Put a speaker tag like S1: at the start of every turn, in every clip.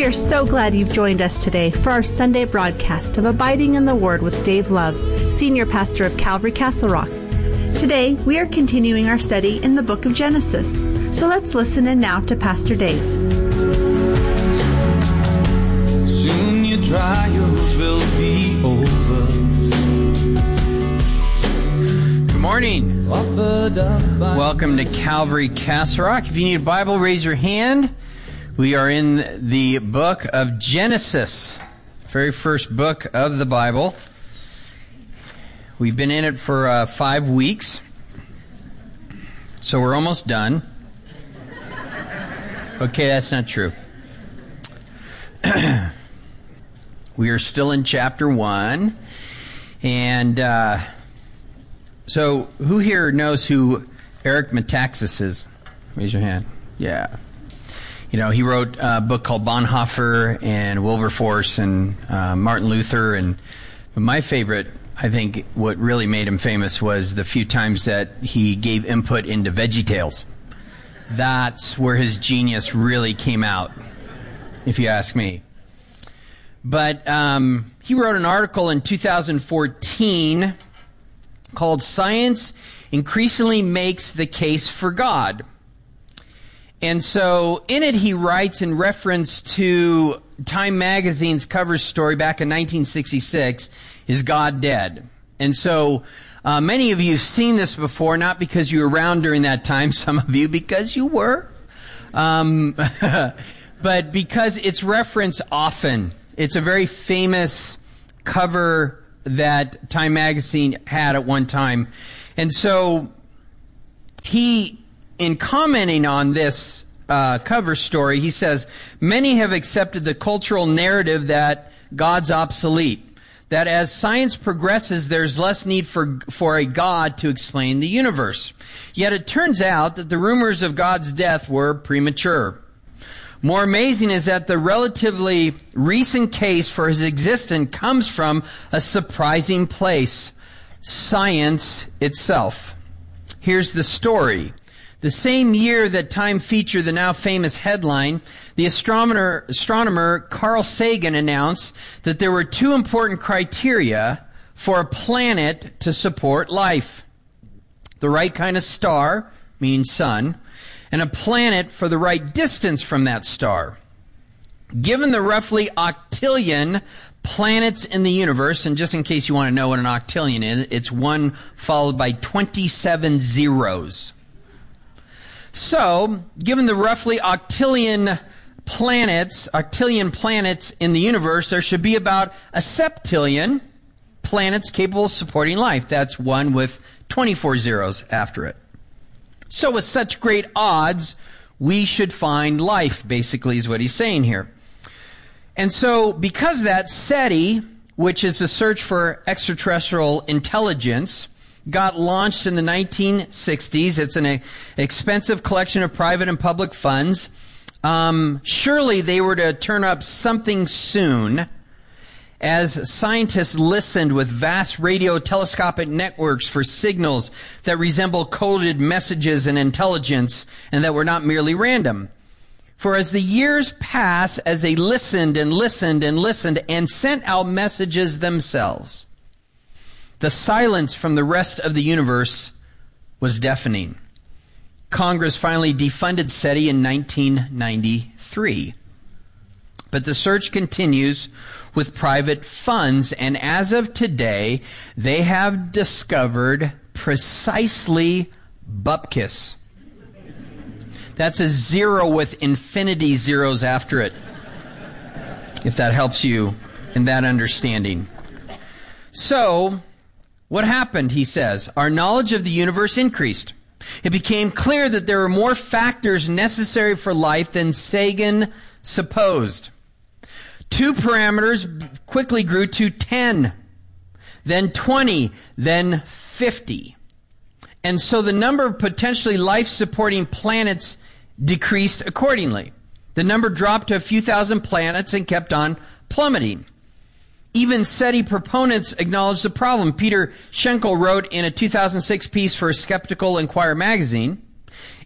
S1: are so glad you've joined us today for our Sunday broadcast of Abiding in the Word with Dave Love, Senior Pastor of Calvary Castle Rock. Today, we are continuing our study in the book of Genesis. So let's listen in now to Pastor Dave.
S2: Soon your trials will be over.
S3: Good morning. Welcome to Calvary Castle Rock. If you need a Bible, raise your hand. We are in the book of Genesis, very first book of the Bible. We've been in it for 5 weeks, so we're almost done. Okay, that's not true. We are still in chapter 1, and so who here knows who Eric Metaxas is? Raise your hand. Yeah. You know, he wrote a book called Bonhoeffer and Wilberforce and Martin Luther. But my favorite, I think, what really made him famous was the few times that he gave input into VeggieTales. That's where his genius really came out, if you ask me. But he wrote an article in 2014 called Science Increasingly Makes the Case for God. And so in it he writes in reference to Time Magazine's cover story back in 1966, Is God Dead? And so many of you have seen this before, not because you were around during that time, some of you because you were, but because it's referenced often. It's a very famous cover that Time Magazine had at one time. And so he, in commenting on this cover story, he says, many have accepted the cultural narrative that God's obsolete, that as science progresses, there's less need for a God to explain the universe. Yet it turns out that the rumors of God's death were premature. More amazing is that the relatively recent case for his existence comes from a surprising place, science itself. Here's the story. The same year that Time featured the now famous headline, the astronomer Carl Sagan announced that there were 2 important criteria for a planet to support life. The right kind of star, meaning sun, and a planet for the right distance from that star. Given the roughly octillion planets in the universe, and just in case you want to know what an octillion is, it's 1 followed by 27 zeros. So, given the roughly octillion planets in the universe, there should be about a septillion planets capable of supporting life. That's 1 with 24 zeros after it. So with such great odds, we should find life, basically, is what he's saying here. And so, because that SETI, which is the search for extraterrestrial intelligence, got launched in the 1960s. It's an expensive collection of private and public funds. Surely they were to turn up something soon, as scientists listened with vast radio telescopic networks for signals that resemble coded messages and intelligence, and that were not merely random. For as the years passed, as they listened and listened and listened and sent out messages themselves, the silence from the rest of the universe was deafening. Congress finally defunded SETI in 1993. But the search continues with private funds, and as of today, they have discovered precisely Bupkis. That's a 0 with infinity zeros after it, if that helps you in that understanding. So, what happened, he says? Our knowledge of the universe increased. It became clear that there were more factors necessary for life than Sagan supposed. 2 parameters quickly grew to 10, then 20, then 50. And so the number of potentially life-supporting planets decreased accordingly. The number dropped to a few thousand planets and kept on plummeting. Even SETI proponents acknowledged the problem. Peter Schenkel wrote in a 2006 piece for Skeptical Inquirer magazine,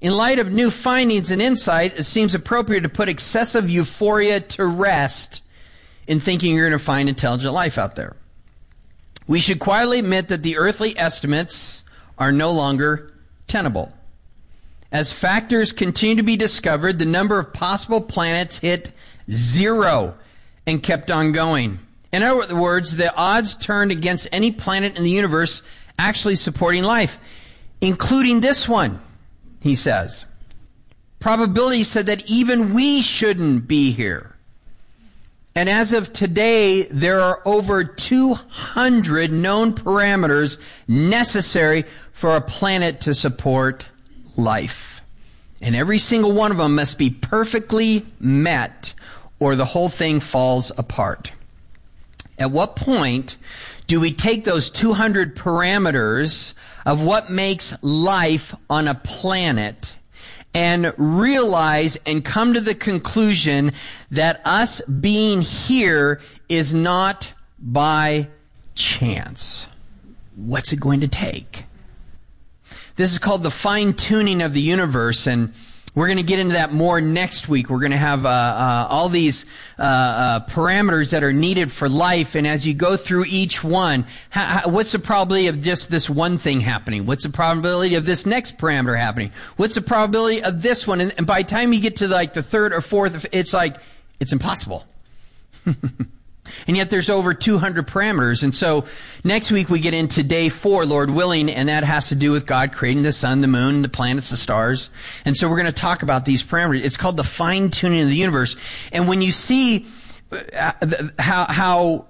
S3: In light of new findings and insight, it seems appropriate to put excessive euphoria to rest in thinking you're going to find intelligent life out there. We should quietly admit that the earthly estimates are no longer tenable. As factors continue to be discovered, the number of possible planets hit 0 and kept on going. In other words, the odds turned against any planet in the universe actually supporting life, including this one, he says. Probability said that even we shouldn't be here. And as of today, there are over 200 known parameters necessary for a planet to support life. And every single one of them must be perfectly met, or the whole thing falls apart. At what point do we take those 200 parameters of what makes life on a planet and realize and come to the conclusion that us being here is not by chance? What's it going to take? This is called the fine-tuning of the universe, and we're going to get into that more next week. We're going to have all these parameters that are needed for life, and as you go through each one, what's the probability of just this one thing happening? What's the probability of this next parameter happening? What's the probability of this one? And by the time you get to like the third or fourth, it's impossible. And yet there's over 200 parameters. And so next week we get into day 4, Lord willing, and that has to do with God creating the sun, the moon, the planets, the stars. And so we're going to talk about these parameters. It's called the fine-tuning of the universe. And when you see how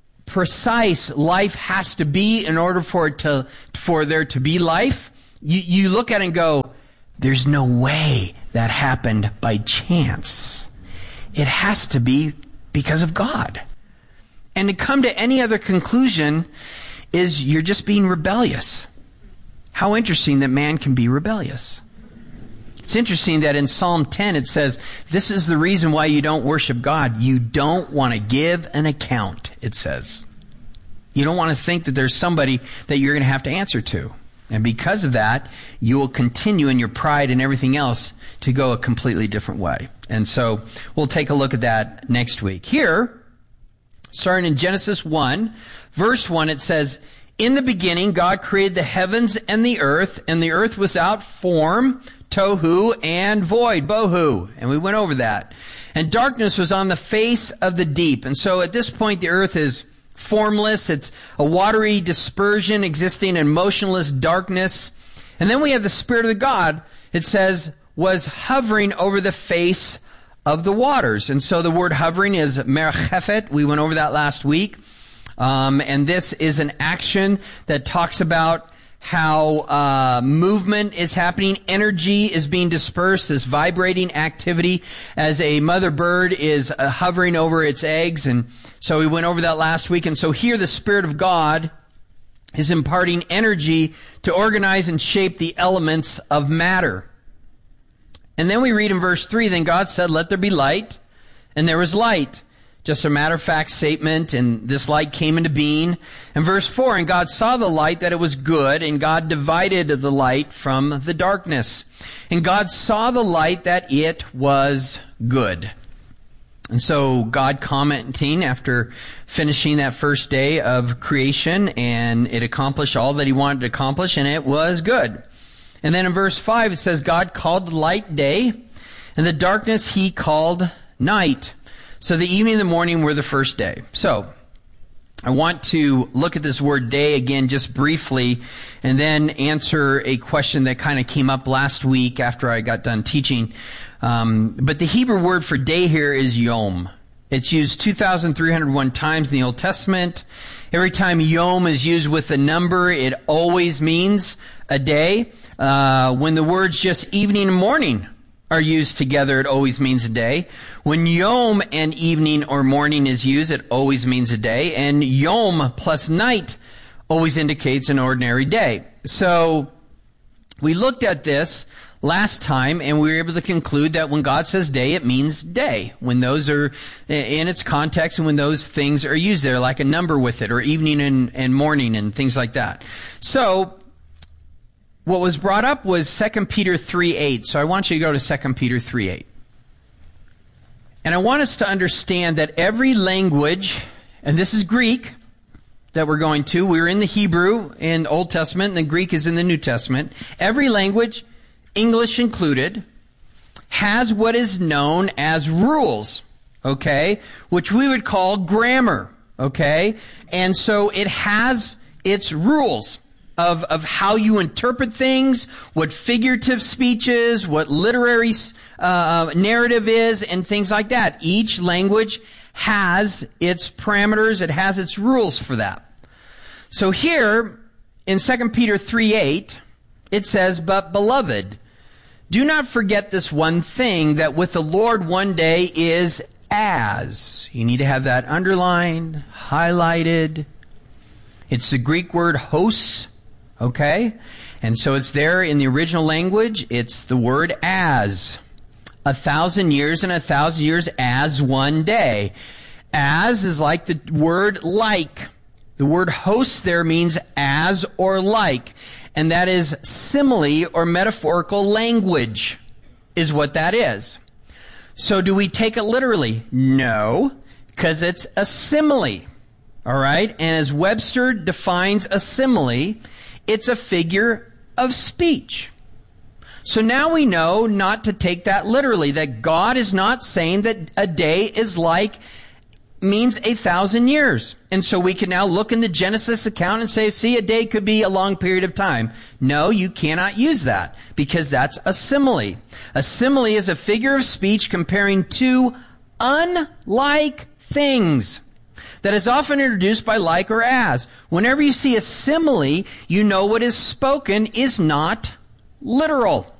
S3: precise life has to be in order for there to be life, you look at it and go, there's no way that happened by chance. It has to be because of God. And to come to any other conclusion is you're just being rebellious. How interesting that man can be rebellious. It's interesting that in Psalm 10 it says, this is the reason why you don't worship God. You don't want to give an account, it says. You don't want to think that there's somebody that you're going to have to answer to. And because of that, you will continue in your pride and everything else to go a completely different way. And so we'll take a look at that next week. Here, starting in Genesis 1, verse 1, it says, in the beginning, God created the heavens and the earth was without form, tohu, and void, bohu. And we went over that. And darkness was on the face of the deep. And so at this point, the earth is formless. It's a watery dispersion existing in motionless darkness. And then we have the Spirit of God, it says, was hovering over the face of the waters. And so the word hovering is merchefet. We went over that last week. And this is an action that talks about how movement is happening, energy is being dispersed, this vibrating activity as a mother bird is hovering over its eggs. And so we went over that last week. And so here the Spirit of God is imparting energy to organize and shape the elements of matter. And then we read in verse 3, then God said, let there be light, and there was light. Just a matter-of-fact statement, and this light came into being. And verse 4, and God saw the light that it was good, and God divided the light from the darkness. And God saw the light that it was good. And so God commenting after finishing that first day of creation, and it accomplished all that he wanted to accomplish, and it was good. And then in verse 5 it says, God called the light day, and the darkness he called night. So the evening and the morning were the first day. So I want to look at this word day again just briefly, and then answer a question that kind of came up last week after I got done teaching. But the Hebrew word for day here is yom. It's used 2,301 times in the Old Testament. Every time yom is used with a number, it always means a day. When the words just evening and morning are used together, it always means a day. When yom and evening or morning is used, it always means a day. And yom plus night always indicates an ordinary day. So we looked at this last time, and we were able to conclude that when God says day, it means day. When those are in its context, and when those things are used there, like a number with it, or evening and morning and things like that. So what was brought up was 2 Peter 3:8. So I want you to go to 2 Peter 3:8. And I want us to understand that every language, and this is Greek that we're going to. We're in the Hebrew in Old Testament, and the Greek is in the New Testament. Every language, English included, has what is known as rules, okay, which we would call grammar, okay? And so it has its rules of how you interpret things, what figurative speech is, what literary narrative is, and things like that. Each language has its parameters, it has its rules for that. So here, in 2 Peter 3:8, it says, "But beloved, do not forget this one thing, that with the Lord one day is as." You need to have that underlined, highlighted. It's the Greek word hos, okay? And so it's there in the original language. It's the word as. 1,000 years and 1,000 years as one day. As is like the word like. The word hos there means as or like. And that is simile or metaphorical language is what that is. So do we take it literally? No, because it's a simile. All right? And as Webster defines a simile, it's a figure of speech. So now we know not to take that literally, that God is not saying that a day is like means 1,000 years. And so we can now look in the Genesis account and say, see, a day could be a long period of time. No, you cannot use that because that's a simile. A simile is a figure of speech comparing two unlike things that is often introduced by like or as. Whenever you see a simile, you know what is spoken is not literal.